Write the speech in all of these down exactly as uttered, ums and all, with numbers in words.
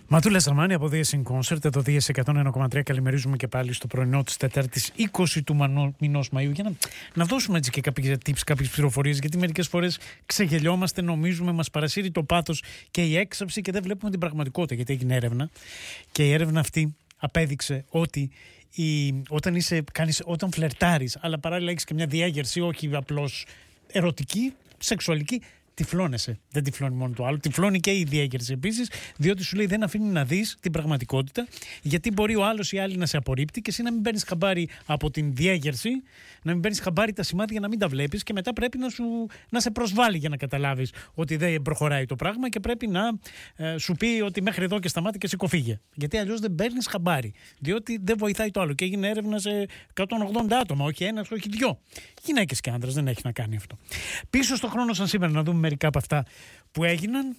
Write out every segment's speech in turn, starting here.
Ματούλα Σαμάνη από Δίες in Concert, εδώ Δίες εκατόν ένα κόμμα τρία. Καλημερίζουμε και πάλι στο πρωινό της Τετάρτης είκοσι του μηνός Μαΐου για να, να δώσουμε έτσι και κάποιες tips, κάποιες πληροφορίες, γιατί μερικές φορές ξεγελιόμαστε, νομίζουμε, μας παρασύρει το πάθος και η έξαψη και δεν βλέπουμε την πραγματικότητα. Γιατί έγινε έρευνα και η έρευνα αυτή απέδειξε ότι η, όταν, είσαι, κάνεις, όταν φλερτάρεις, αλλά παράλληλα έχεις και μια διέγερση, όχι απλώς ερωτική, σεξουαλική, τυφλώνεσαι. Δεν τυφλώνει μόνο το άλλο. Τυφλώνει και η διέγερση επίσης, διότι σου λέει δεν αφήνει να δεις την πραγματικότητα, γιατί μπορεί ο άλλος ή η άλλη να σε απορρίπτει και εσύ να μην παίρνεις χαμπάρι από την διέγερση, να μην παίρνεις χαμπάρι τα σημάδια για να μην τα βλέπεις και μετά πρέπει να, σου, να σε προσβάλλει για να καταλάβεις ότι δεν προχωράει το πράγμα και πρέπει να ε, σου πει ότι μέχρι εδώ και σταμάτη και σηκωφίγε. Γιατί αλλιώς δεν παίρνεις χαμπάρι, διότι δεν βοηθάει το άλλο. Και έγινε έρευνα σε εκατόν ογδόντα άτομα, όχι ένας, όχι δυο. Γυναίκες και άντρες, δεν έχει να κάνει αυτό. Πίσω στο χρόνο σαν σήμερα να δούμε μερικά από αυτά που έγιναν,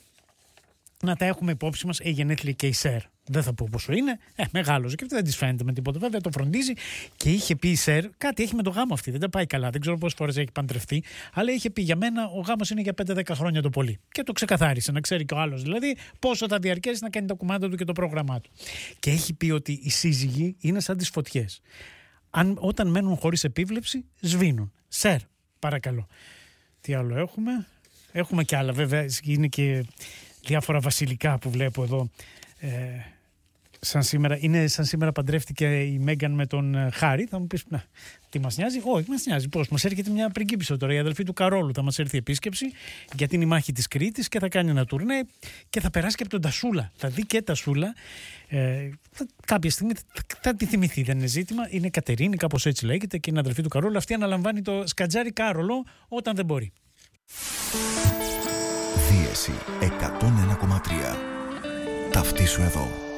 να τα έχουμε υπόψη μας. Έχει γενέθλια και η Σερ. Δεν θα πω πόσο είναι. Ε, μεγάλωσε και αυτή δεν τη φαίνεται με τίποτα. Βέβαια το φροντίζει και είχε πει η Σερ κάτι έχει με το γάμο αυτή. Δεν τα πάει καλά. Δεν ξέρω πόσες φορές έχει παντρευτεί. Αλλά είχε πει για μένα ο γάμος είναι για πέντε δέκα χρόνια το πολύ. Και το ξεκαθάρισε. Να ξέρει και ο άλλος δηλαδή πόσο θα διαρκέσει να κάνει τα κουμάντα του και το πρόγραμμά του. Και έχει πει ότι οι σύζυγοι είναι σαν τις φωτιές. Αν, όταν μένουν χωρίς επίβλεψη, σβήνουν. Σερ, παρακαλώ. Τι άλλο έχουμε. Έχουμε και άλλα, βέβαια. Είναι και διάφορα βασιλικά που βλέπω εδώ. Ε, σαν σήμερα, είναι σαν σήμερα παντρεύτηκε η Μέγκαν με τον Χάρη. Θα μου πεις, να, τι μας νοιάζει? Όχι, μας νοιάζει. Πώς? Μας έρχεται μια πριγκίπισσα τώρα, η αδελφή του Καρόλου. Θα μας έρθει επίσκεψη γιατί είναι η μάχη της Κρήτης και θα κάνει ένα τουρνέ και θα περάσει και από τον Τασούλα. Θα δει και Τασούλα. Ε, θα, κάποια στιγμή θα, θα τη θυμηθεί, δεν είναι ζήτημα. Είναι Κατερίνη, κάπως έτσι λέγεται, και είναι αδελφή του Καρόλου. Αυτή αναλαμβάνει το σκατζάρι Κάρολο όταν δεν μπορεί. Δίεση εκατόν ένα κόμμα τρία. Ταυτίσου εδώ.